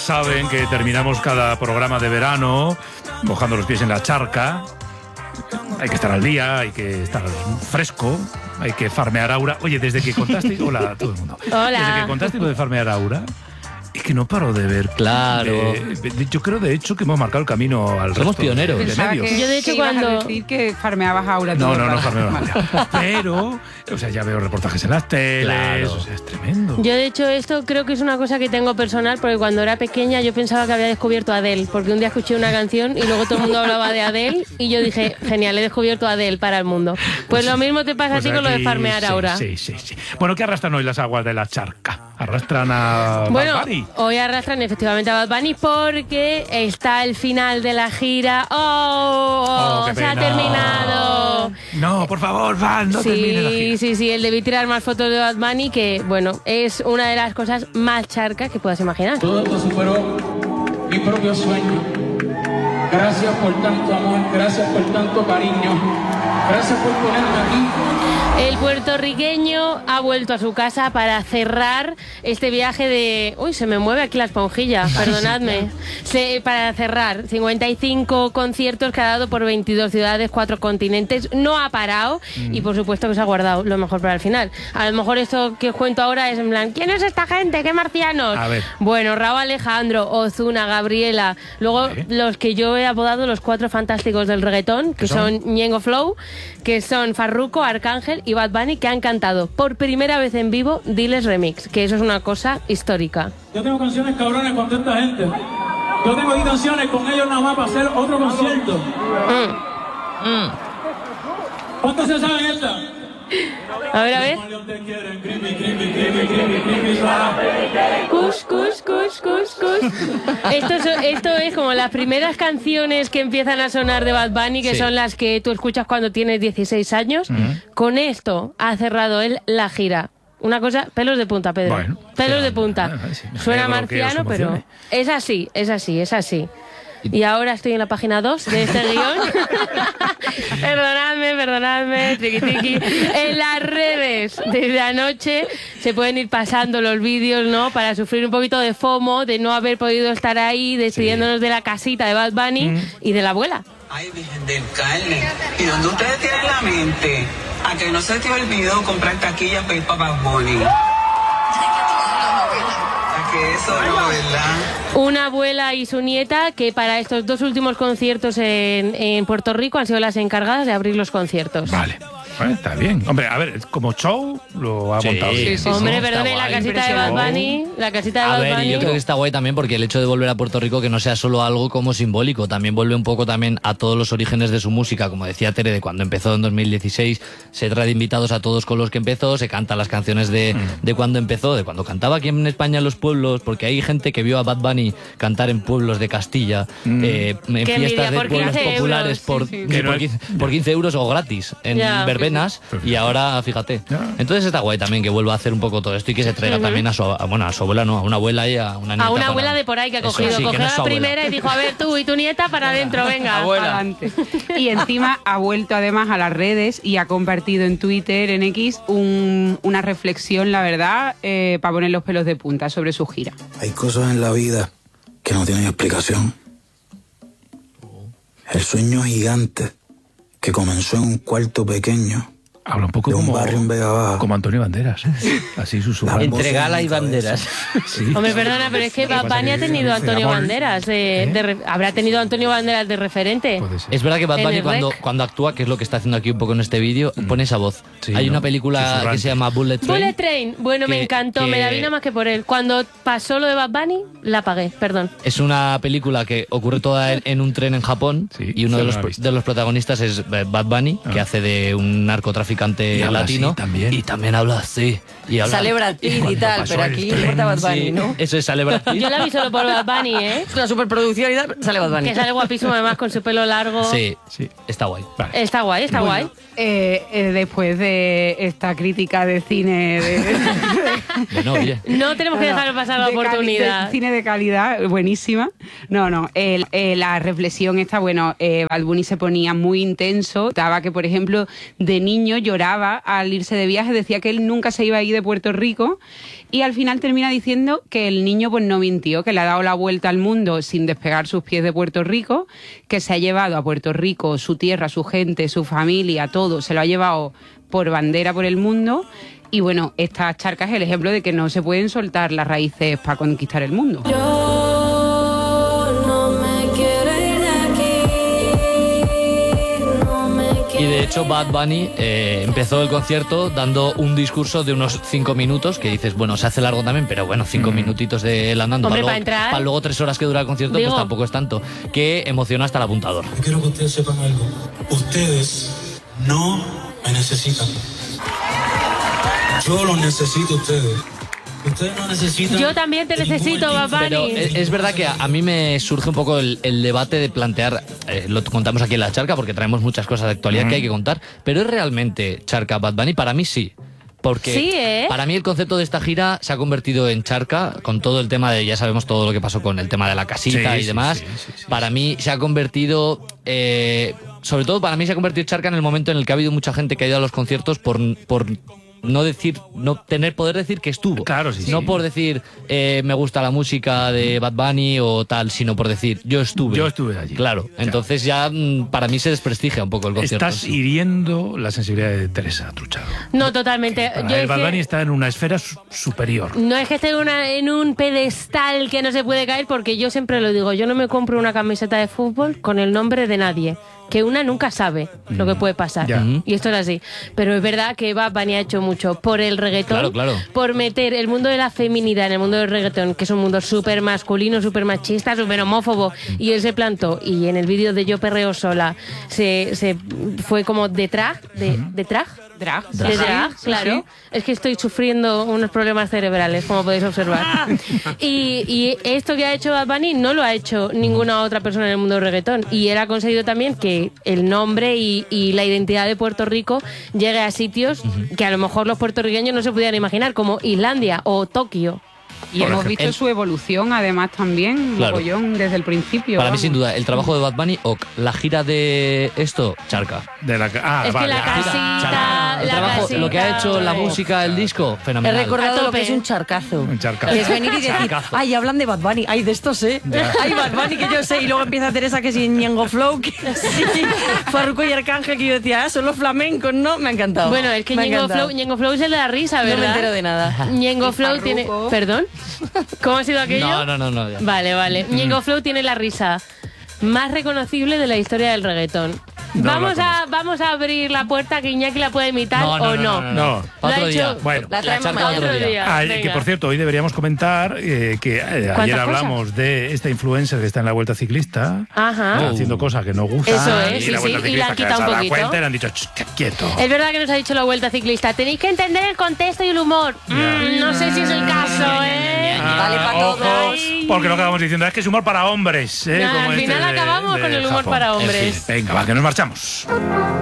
saben que terminamos cada programa de verano mojando los pies en la charca. Hay que estar al día, hay que estar fresco, hay que farmear aura. Oye, desde que contaste... Hola a todo el mundo. Hola. Desde que contaste lo de farmear aura... Es que no paro de ver. Claro. Yo creo, de hecho, que hemos marcado el camino al Somos resto pioneros. de Pensaba medios. que Yo, de hecho, ibas cuando- a decir que farmeabas aura. No, tú, no para- farmeo Vale. aura. Pero, o sea, ya veo reportajes en las teles, Claro. o sea, es tremendo. Yo, de hecho, esto creo que es una cosa que tengo personal, porque cuando era pequeña yo pensaba que había descubierto a Adele, porque un día escuché una canción y luego todo el mundo hablaba de Adele y yo dije, genial, he descubierto a Adele para el mundo. Pues lo mismo te pasa a ti con lo de aquí, farmear sí, aura. Sí. Bueno, ¿qué arrastran hoy las aguas de la charca? ¿Arrastran a Bueno, Bad Bunny? hoy arrastran efectivamente a Bad Bunny porque está el final de la gira. ¡Oh! Qué ¡Se ha pena. terminado! No, por favor, Van, no termine la gira. Sí, el debí tirar más fotos de Bad Bunny, que, bueno, es una de las cosas más charcas que puedas imaginar. Todo esto superó mi propio sueño. Gracias por tanto amor, gracias por tanto cariño, gracias por ponerme aquí. El puertorriqueño ha vuelto a su casa para cerrar este viaje de... Uy, se me mueve aquí la esponjilla, perdonadme. Para cerrar 55 conciertos que ha dado por 22 ciudades, 4 continentes. No ha parado y por supuesto que se ha guardado lo mejor para el final. A lo mejor esto que os cuento ahora es en plan, ¿quién es esta gente? ¿Qué marcianos? A ver. Bueno, Rauw Alejandro, Ozuna, Gabriela. Luego los que yo he apodado los 4 fantásticos del reggaetón, que son Ñengo Flow, que son Farruko, Arcángel y Bad Bunny, que han cantado por primera vez en vivo Diles Remix, que eso es una cosa histórica. Yo tengo canciones cabrones con tanta gente. Yo tengo aquí canciones con ellos nada más para hacer otro concierto. ¿Cuántos se saben esta? A ver. Kush, kush, kush, kush, kush. Esto es como las primeras canciones que empiezan a sonar de Bad Bunny, que Sí. son las que tú escuchas cuando tienes 16 años. Con esto ha cerrado él la gira. Una cosa, pelos de punta, Pedro. Bueno, pelos de punta. sí, me Suena alegro que os marciano, pero emocione. es así, es así, es así. Y ahora estoy en la página 2 de este guión. Perdonadme, triqui triqui. En las redes, desde anoche, se pueden ir pasando los vídeos, ¿no? Para sufrir un poquito de FOMO, de no haber podido estar ahí, despidiéndonos de la casita de Bad Bunny y de la abuela. Ay, Virgen del Carmen. ¿Y dónde ustedes tienen la mente? A que no se te olvidó comprar taquillas para ir para Bad Bunny. A que eso no, ¿verdad? Una abuela y su nieta que para estos 2 últimos conciertos en Puerto Rico han sido las encargadas de abrir los conciertos. Vale. Bueno, está bien. Hombre, a ver, como show lo ha Sí, montado bien. sí, Hombre, está perdone, la guay. casita de Bad Bunny, la casita de A Bad ver, y Bunny. yo creo que está guay también porque el hecho de volver a Puerto Rico que no sea solo algo como simbólico, también vuelve un poco también a todos los orígenes de su música, como decía Tere, de cuando empezó en 2016, se trae de invitados a todos con los que empezó, se canta las canciones de cuando empezó, de cuando cantaba aquí en España en los pueblos, porque hay gente que vio a Bad Bunny cantar en pueblos de Castilla, en Qué fiestas envidia, de por pueblos 15 populares euros, por 15 euros o gratis en Ya. verbenas, y ahora fíjate. Entonces está guay también que vuelva a hacer un poco todo esto y que se traiga también a su abuela, no, a una abuela y a una nieta. A una para- abuela de por ahí que ha Eso, cogido, sí, que cogió no es la su abuela. primera y dijo, a ver, tú y tu nieta para adentro, venga. Abuela. Adelante. Y encima ha vuelto además a las redes y ha compartido en Twitter, en X, una reflexión, la verdad, para poner los pelos de punta sobre su gira. Hay cosas en la vida que no tienen explicación. El sueño gigante que comenzó en un cuarto pequeño Habla un poco de un como, barrio en Vega Baja. como Antonio Banderas. Así susurrando. Entre Entre gala y Voces en mi banderas. Sí. Hombre, perdona, pero es que Bad Bunny ha tenido a Antonio Banderas habrá tenido a Antonio Banderas de referente. Puede ser. Es verdad que Bad En Bunny el cuando, rec. cuando actúa, que es lo que está haciendo aquí un poco en este vídeo, pone esa voz. Sí, Hay ¿no? una película Susurrante. que se llama Bullet Train. Bullet Train, bueno, me que- encantó, me que- la vi nada más que por él. Cuando pasó lo de Bad Bunny, la apagué, perdón. Es una película que ocurre toda en un tren en Japón Sí, y uno de sí, los, la he visto. de los protagonistas es Bad Bunny, que hace de un narcotraficante Y habla latino. así también. Y también habla así. Y habla, Sale Brad Pitt y Cuando tal, pasó pero el aquí tren, importa Bad Bunny, Sí, ¿no? eso es, sale Brad Pitt. Yo la vi solo por Bad Bunny, ¿eh? Es una superproducción y tal, sale Bad Bunny. Que sale guapísimo además con su pelo largo. Sí, Sí. está guay. Vale. Está guay, está guay. Después de esta crítica de cine Bueno, oye. No tenemos que dejar pasar la de oportunidad. de cine de calidad, buenísima. No, la reflexión esta, bueno, Bad Bunny se ponía muy intenso. Daba que, por ejemplo, de niño lloraba al irse de viaje, decía que él nunca se iba a ir de Puerto Rico y al final termina diciendo que el niño pues no mintió, que le ha dado la vuelta al mundo sin despegar sus pies de Puerto Rico, que se ha llevado a Puerto Rico su tierra, su gente, su familia, todo, se lo ha llevado por bandera por el mundo. Y bueno, esta charca es el ejemplo de que no se pueden soltar las raíces para conquistar el mundo. Y de hecho Bad Bunny empezó el concierto dando un discurso de unos 5 minutos, que dices, bueno, se hace largo también, pero bueno, 5 minutitos de él andando. Hombre, para luego 3 horas que dura el concierto, Digo, pues tampoco es tanto. Que emociona hasta el apuntador. Yo quiero que ustedes sepan algo. Ustedes no me necesitan. Yo los necesito a ustedes. Ustedes no necesitan. Yo también te necesito, Bad Bunny. Pero es verdad que a mí me surge un poco el debate de plantear, lo contamos aquí en La Charca porque traemos muchas cosas de actualidad que hay que contar, pero ¿es realmente Charca Bad Bunny? Para mí sí. Porque sí, para mí el concepto de esta gira se ha convertido en charca con todo el tema de, ya sabemos todo lo que pasó con el tema de la casita y demás. Sí. Para mí se ha convertido, sobre todo para mí se ha convertido en charca en el momento en el que ha habido mucha gente que ha ido a los conciertos por no decir, no tener poder decir que estuvo. Claro, sí. No por decir me gusta la música de Bad Bunny o tal, sino por decir yo estuve. Yo estuve allí. Claro. Entonces ya para mí se desprestigia un poco el concierto. Estás hiriendo la sensibilidad de Teresa Truchado. No, totalmente. El Bad Bunny está en una esfera superior. No es que esté en un pedestal que no se puede caer, porque yo siempre lo digo, yo no me compro una camiseta de fútbol con el nombre de nadie. Que una nunca sabe lo que puede pasar. Y esto es así. Pero es verdad que Bad Bunny ha hecho mucho por el reggaetón, claro. por meter el mundo de la feminidad en el mundo del reggaetón, que es un mundo súper masculino, súper machista, súper homófobo. Y él se plantó, y en el vídeo de Yo Perreo Sola se fue como de drag, claro. Sí. Es que estoy sufriendo unos problemas cerebrales, como podéis observar. y esto que ha hecho Bad Bunny no lo ha hecho ninguna otra persona en el mundo del reggaetón. Y él ha conseguido también que el nombre y la identidad de Puerto Rico llegue a sitios que a lo mejor los puertorriqueños no se pudieran imaginar, como Islandia o Tokio. Y hemos visto su evolución, además, también, mogollón, desde el principio. Para mí, sin duda, el trabajo de Bad Bunny, la gira de esto, charca. Que la casita, casita. Lo que ha hecho la música, el disco, fenomenal. He recordado lo que es un charcazo. Es venir y decir, ay, hablan de Bad Bunny, ay, de esto sé. Ay, Bad Bunny, que yo sé. Y luego empieza Teresa que sí, Ñengo Flow, que sí, Farruko y Arcángel, que yo decía, son los flamencos, ¿no? Me ha encantado. Bueno, es que Ñengo Flow es el de la risa, ¿verdad? No me entero de nada. Ñengo Flow tiene... ¿Perdón? ¿Cómo ha sido aquello? No. Ya. Vale. Ñengo Flow tiene la risa más reconocible de la historia del reggaetón. Vamos a abrir la puerta, que Iñaki la puede imitar o no. No. Otro día. Bueno, la traemos otro día. Que por cierto, hoy deberíamos comentar que ayer hablamos de esta influencer que está en la Vuelta Ciclista, haciendo cosas que no gustan. Eso es, y la Vuelta y la han quitado un poquito. Cuenta y le han dicho, quieto. Es verdad que nos ha dicho la Vuelta Ciclista, tenéis que entender el contexto y el humor. No sé si es el caso, ¿eh? Vale para todos. Porque lo que acabamos diciendo es que es humor para hombres. Al final acabamos con el humor para hombres. En fin, venga, va, que nos marchamos.